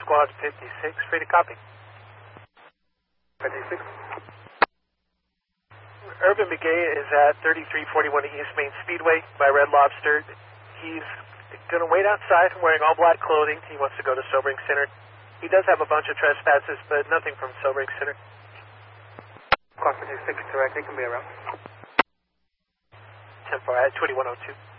Squad 56, free to copy. 56. Urban Begay is at 3341 East Main Speedway by Red Lobster. He's going to wait outside wearing all black clothing. He wants to go to Sobering Center. He does have a bunch of trespasses, but nothing from Sobering Center. Squad 56, direct, he can be around. 10-4 at 2102.